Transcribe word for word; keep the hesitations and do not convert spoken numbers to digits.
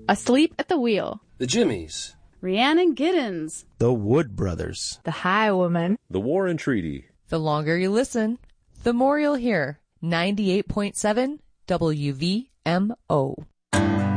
Asleep at the Wheel. The Jimmies. Rhiannon Giddens. The Wood Brothers. The Highwoman. The War and Treaty. The longer you listen, the more you'll hear. ninety-eight point seven W V M O.